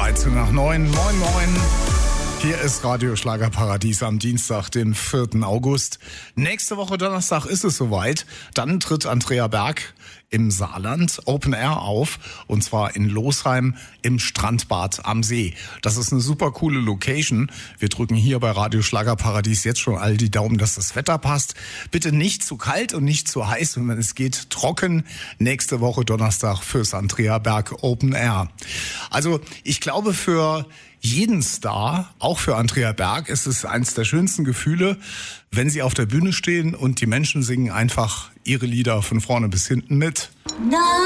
13 nach 9. Moin, moin. Hier ist Radio Schlagerparadies am Dienstag, den 4. August. Nächste Woche Donnerstag ist es soweit. Dann tritt Andrea Berg im Saarland Open Air auf, und zwar in Losheim im Strandbad am See. Das ist eine super coole Location. Wir drücken hier bei Radio Schlagerparadies jetzt schon all die Daumen, dass das Wetter passt. Bitte nicht zu kalt und nicht zu heiß, und wenn es geht, trocken. Nächste Woche Donnerstag fürs Andrea Berg Open Air. Also ich glaube, für jeden Star, auch für Andrea Berg, ist es eines der schönsten Gefühle, wenn sie auf der Bühne stehen und die Menschen singen einfach ihre Lieder von vorne bis hinten mit.